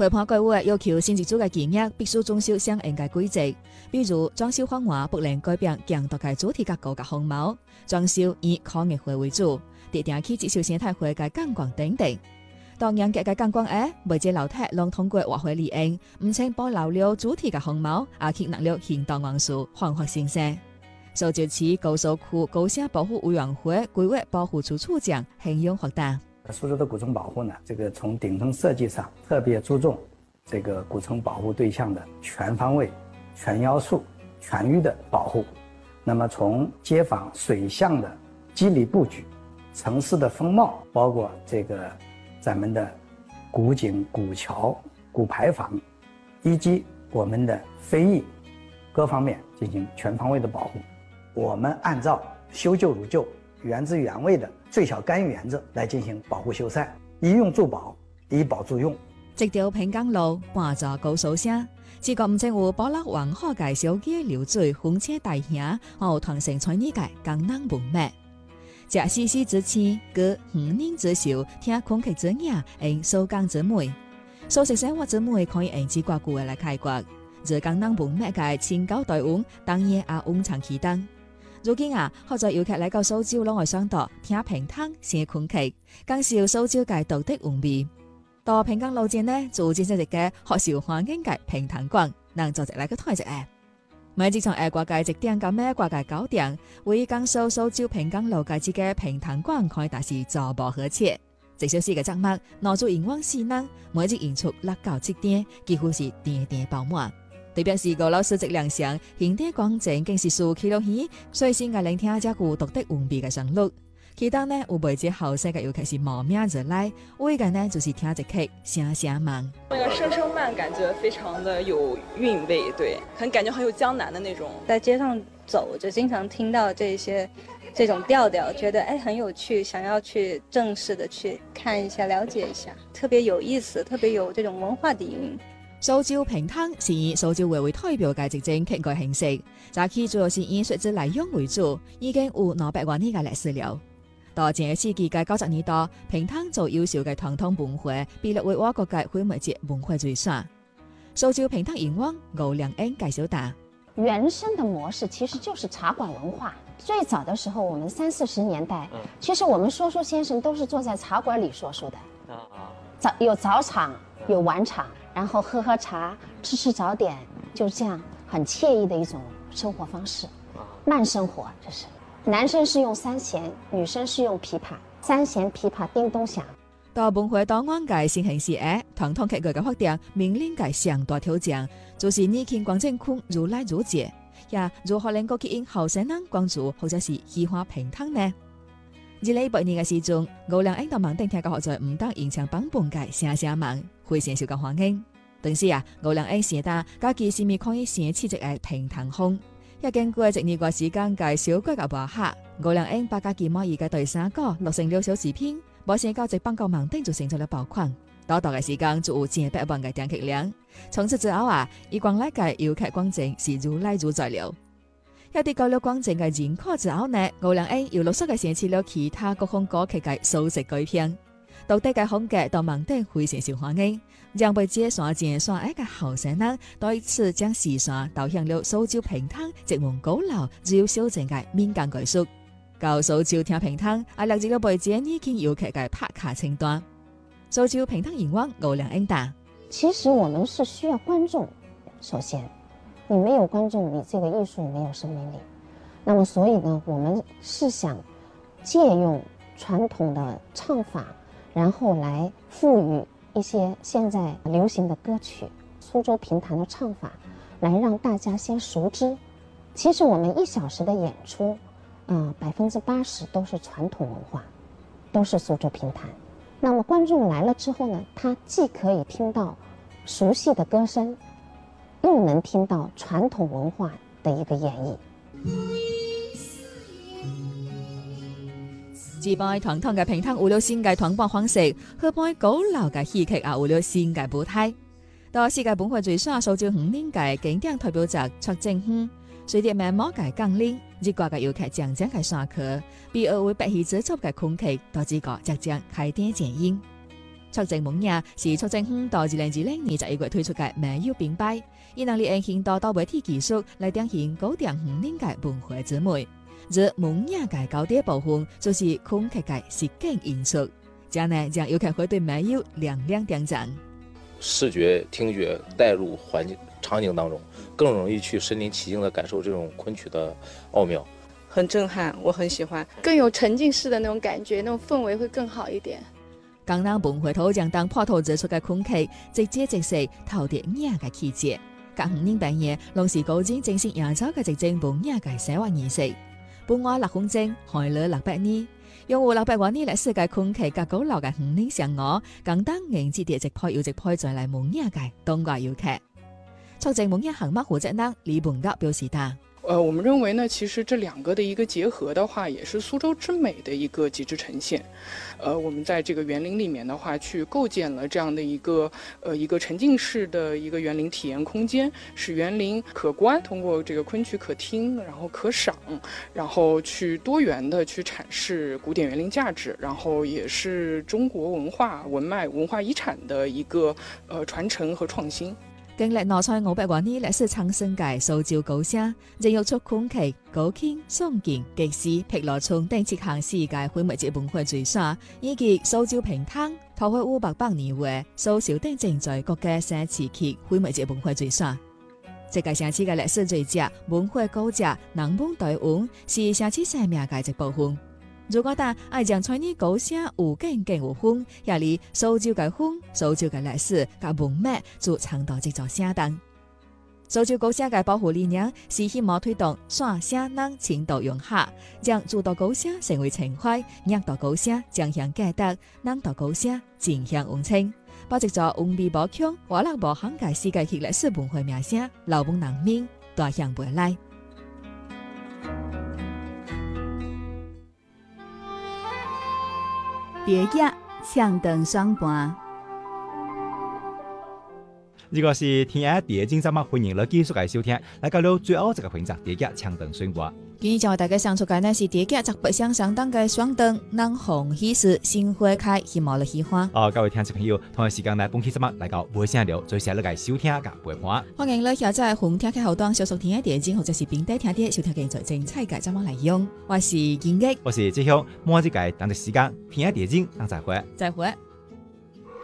会盘规划要求新一组嘅建议必须遵守相应嘅规则，比如装修方案不能改变强大嘅主题结构嘅风貌，装修以抗疫会为主，特定去接受生态会嘅感光等等。当然嘅感光每只楼梯拢通过画绘利用，唔仅保留了主题嘅风貌，也吸纳了现代元素，焕发新生。苏州市高速区高声保护委员会规划保护处处长形容豁达。 苏州的古城保护呢，这个从顶层设计上特别注重这个古城保护对象的全方位、全要素、全域的保护。那么从街坊水巷的肌理布局、城市的风貌，包括这个咱们的古井、古桥、古牌坊，以及我们的非遗各方面进行全方位的保护。我们按照修旧如旧、原汁原味的最小干预原则来进行保护修缮，以用助保，以保助用。 这条平江路半座高速线，只个唔仅有保留完好嘅小街流水、风车大峡，还有传承传艺嘅江南文脉。这西施之气，歌园林之秀，听空气之雅，用苏江之美，素食生活之美，可以用几挂句来开掘。这江南文脉嘅千高代文，当然也蕴藏其中。如今好多游客来到苏州，拢会想到听平潭、吃空气，感受苏州嘅独特韵味。到平江路前呢，就建设一个学受欢迎嘅平潭馆，能做一来去睇一下。每一場國界一點到咩國界9點，為江蘇蘇州平江路界之嘅平潭館開達是座無可切。這小時嘅節目，內做營養師能每日演出6到7點，幾乎是點點爆滿。特別是高老師質量上，現代廣正更是數起落去，最先嘅聆聽這股獨特韻味嘅旋律。其他呢，有未只後生嘅，尤其是冒名而來，為嘅呢就是聽一曲聲聲慢。 那個聲聲慢感覺非常的有韻味，對，感覺很有江南的那種。 在街上走就經常聽到這種調調，覺得很有趣，想要去正式的去看一下、了解一下，特別有意思，特別有這種文化底蘊。 蘇州平潭是以蘇州為代表嘅一種劇改形式，早期主要是以水質來用為主，已經有200多年嘅歷史了。到前個世紀嘅90年代，平潭做優秀嘅傳統文化，被列為我國嘅非物質文化遺產。蘇州平潭營王歐良恩介紹道： 原生的模式其實就是茶館文化。最早的時候，我們30、40年代，其實我們說書先生都是坐在茶館裡說書的。有早場，有晚場，然後喝喝茶，吃早點，就這樣很愜意的一種生活方式。慢生活，這是。男生是用3弦，女生是用琵琶，3弦琵琶叮咚響。 到文化檔案嘅新形式傳統劇劇嘅發展面臨嘅上大挑戰，就是年輕觀眾群越來越多，也如何能夠吸引後生人關注或者是喜歡平潭呢？2018年嘅時鐘，歐良恩到網頂聽嘅學在唔當現場版本嘅聲聲慢，非常受到歡迎。但是歐良恩寫得家己是咪可以寫起一個平潭風？也經過1年個時間嘅小改革磨合，歐良恩把家己滿意嘅對三個錄成了小視頻，冇寫到一版到網頂就成咗了爆款。短短嘅時間就有100萬嘅點擊量。從此之後以廣來嘅遊客觀眾是越來越多了。一啲高了觀眾嘅認可之後呢，歐良恩又陸續嘅寫起了其他各項歌曲嘅數值改編，獨特嘅風格到網頂非常受歡迎。讓被接上前線嘅後生人，多一次將視線導向了蘇州平潭一門高樓只有小鎮嘅民間藝術。到蘇州聽平潭，列入了被接年輕遊客嘅拍卡清單。蘇州平潭營王歐良恩答： 其實我們是需要觀眾，首先，你沒有觀眾，你這個藝術沒有生命力。那麼所以呢，我們是想借用傳統的唱法，然後來賦予一些現在流行的歌曲，蘇州平潭的唱法，來讓大家先熟知。其實我們1小時的演出，80%都是傳統文化，都是蘇州平潭。那麼觀眾來了之後呢，他既可以聽到熟悉的歌聲，又能聽到傳統文化的一個演繹。 自擺傳統嘅平潭有了新嘅傳播方式，去擺高樓嘅戲劇有了新嘅舞台。到世界文化遺產蘇州5年嘅經典代表作《出征園》，隨着慢慢嘅降臨，日國嘅遊客漸漸嘅散客，比而為白戲製作嘅空氣，導致個漸漸開店剪影。 促進夢野是促進園到2020年11月推出嘅美優品牌，伊能利用園到到媒體技術來展現高定園林嘅文化之美。而夢野嘅高低部分就是空客嘅實景演出，這樣呢將遊客會對美優亮亮點讚。 視覺、聽覺帶入環境場景當中，更容易去身臨其境地感受這種昆曲的奧妙。 很震撼，我很喜歡， 更有沉浸式的那種感覺，那種氛圍會更好一點。 江南文化土將當破土而出嘅空客，直接直視透着野嘅氣節。各園林扮演攏是高精精神營造嘅一種夢野嘅生活儀式。本話6分鐘，開了600年，用戶600多年嚟世界空客甲高樓嘅園林相我，更當迎接一批又一批再來夢野嘅東亞遊客。促進夢野項目負責人李本格表示道。 我們認為呢，其實這兩個的一個結合的話，也是蘇州之美的一個極致呈現。我們在這個園林裡面的話，去構建了這樣的一個沉浸式的一個園林體驗空間，使園林可觀，通過這個昆曲可聽，然後可賞，然後去多元的去闡釋古典園林價值，然後也是中國文化文脈文化遺產的一個傳承和創新。 經歷挪賽500多年歷史創新嘅蘇州高聲，正要出空客、高傾、雙劍、極視、碧螺春等7項世界非物質文化遺產，以及蘇州平灘、桃花湖500年畫、蘇州等正在國家省市級非物質文化遺產。這個城市嘅歷史最佳、文化高價、人文台灣是城市生命嘅一部分。如果但愛將在呢高聲有景景有風，也嚟蘇州嘅風、蘇州嘅歷史及文脈就倡導這座聲燈。蘇州高聲嘅保護理念是希望推動山聲人情度融合，將諸道高聲成為情懷，讓道高聲將向價值，人道高聲正向溫情，把這座文美無窮、活力無限嘅世界級歷史文化名聲，老本人民帶向未來。 蝶野唱燈雙盤， 呢個是天涯蝶經節目，歡迎你繼續嚟收聽。嚟到了最後一個環節，蝶野唱燈雙盤。 今日將為大家上出嘅呢是蝶野集北上相當嘅雙燈，人紅喜事，新花開，希望你喜歡。 各位聽眾朋友，同一時間呢，本期節目嚟到尾聲了，最時你嚟收聽嘅陪伴。 歡迎你下載紅聽嘅後端，小熟天涯蝶經或者是並帶聽啲收聽嘅最精彩嘅節目內容。我是建益， 我是志雄，末一屆當嘅時間，天涯蝶經，等再會。 再會。